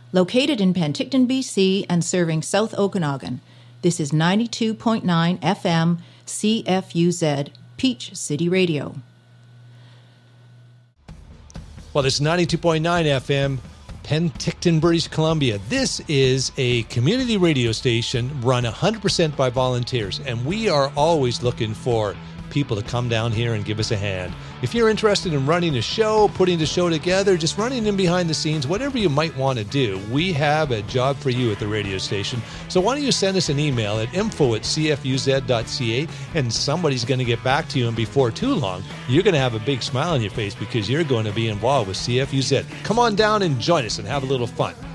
Located in Penticton, BC, and serving South Okanagan, this is 92.9 FM CFUZ, Peach City Radio. Well, it's 92.9 FM, Penticton, British Columbia. This is a community radio station run 100% by volunteers, and we are always looking for people to come down here and give us a hand. If you're interested in running a show, putting the show together, just running in behind the scenes, whatever you might want to do, we have a job for you at the radio station. So why don't you send us an email at info@cfuz.ca, and somebody's going to get back to you, and before too long, you're going to have a big smile on your face because you're going to be involved with CFUZ. Come on down and join us and have a little fun.